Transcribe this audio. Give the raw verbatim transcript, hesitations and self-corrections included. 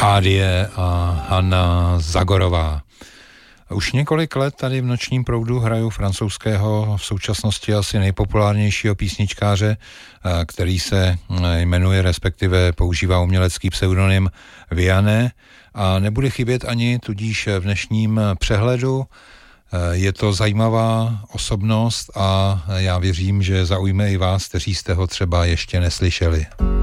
Adie a Hanna Zagorová. Už několik let tady v Nočním proudu hraju francouzského, v současnosti asi nejpopulárnějšího písničkáře, který se jmenuje, respektive používá umělecký pseudonym Vianney, a nebude chybět ani tudíž v dnešním přehledu. Je to zajímavá osobnost a já věřím, že zaujme i vás, kteří jste ho třeba ještě neslyšeli.